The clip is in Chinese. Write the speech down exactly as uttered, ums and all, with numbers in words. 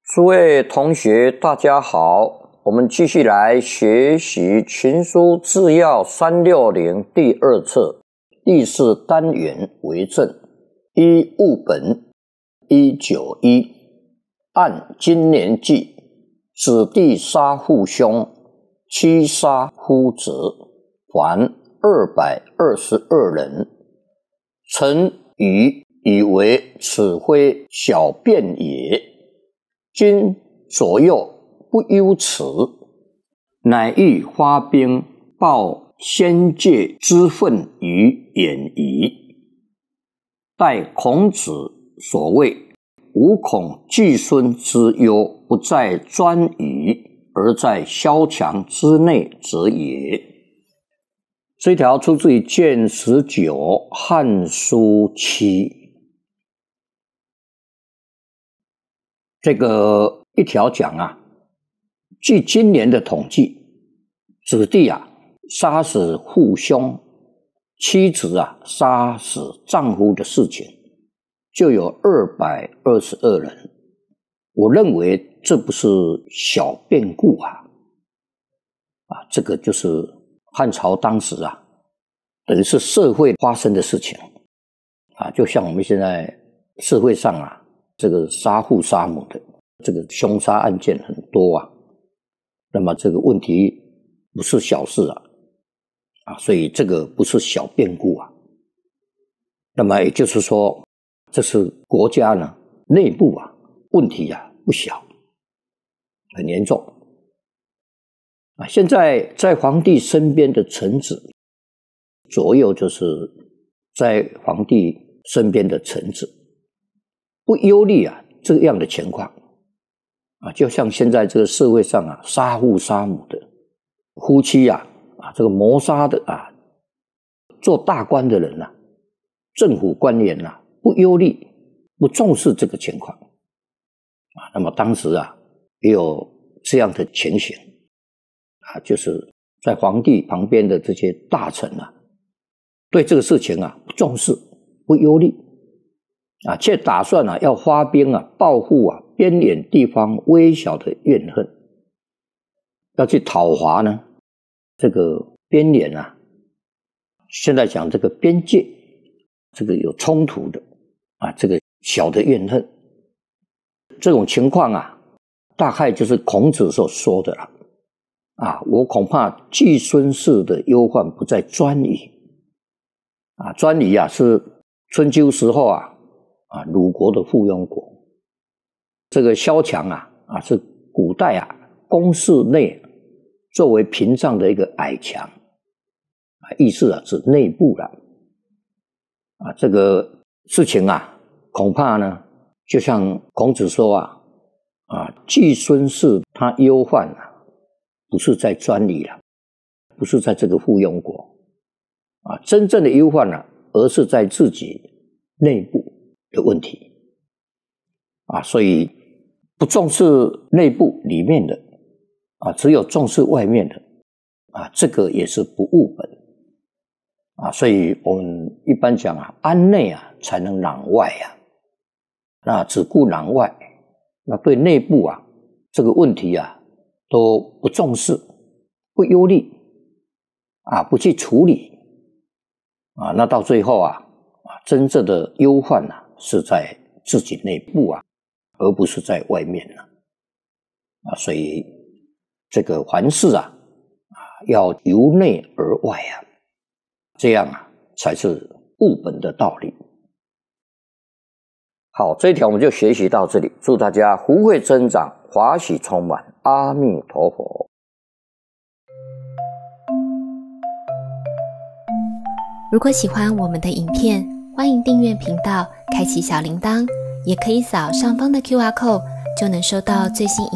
诸位同学大家好，我们继续来学习群书治要三六零第二册第四单元为正一务本一九一按今年纪，子弟杀父兄，妻杀夫子，凡二百二十二人。臣愚以为此非小变也，今左右不忧此，乃欲发兵报先界之愤于偃夷。待孔子所谓吾恐季孙之忧不在专于，而在萧墙之内者也。这条出自于卷十九汉书七。这个一条讲啊，据今年的统计，子弟啊杀死父兄，妻子啊杀死丈夫的事情，就有二百二十二人。我认为这不是小变故啊，啊，这个就是汉朝当时啊，等于是社会发生的事情啊，就像我们现在社会上啊，这个杀父杀母的这个凶杀案件很多啊，那么这个问题不是小事啊，啊，所以这个不是小变故啊。那么也就是说，这是国家呢内部啊问题啊不小，很严重啊。现在在皇帝身边的臣子，左右就是在皇帝身边的臣子，不忧虑啊这样的情况啊，就像现在这个社会上啊，杀父杀母的夫妻啊，啊这个谋杀的啊，做大官的人啊，政府官员啊，不忧虑，不重视这个情况啊。那么当时啊，也有这样的情形啊，就是在皇帝旁边的这些大臣啊，对这个事情啊不重视，不忧虑啊，却打算啊要发兵啊报复啊边远地方微小的怨恨，要去讨伐呢这个边远啊，现在讲这个边界，这个有冲突的啊，这个小的怨恨，这种情况啊，大概就是孔子所说的了啊。我恐怕季孙氏的忧患不在专于啊，专于啊是春秋时候啊啊鲁国的附庸国。这个萧墙啊啊是古代啊宫室内作为屏障的一个矮墙啊，意思啊指内部了啊。这个事情啊，恐怕呢，就像孔子说啊啊，季孙氏他忧患啊，不是在专利了，不是在这个附庸国啊，真正的忧患啊，而是在自己内部的问题啊，所以不重视内部里面的啊，只有重视外面的啊，这个也是不务本啊。所以我们一般讲啊，安内啊才能攘外啊，那只顾攘外，那对内部啊这个问题啊都不重视，不忧虑啊，不去处理啊，那到最后啊啊，真正的忧患啊是在自己内部啊，而不是在外面了啊。所以这个凡事啊啊要由内而外啊，这样啊才是务本的道理。好，这一条我们就学习到这里，祝大家福慧增长，华喜充满，阿弥陀佛。 如果喜欢我们的影片，欢迎订阅频道，开启小铃铛，也可以扫上方的 Q R code， 就能收到最新影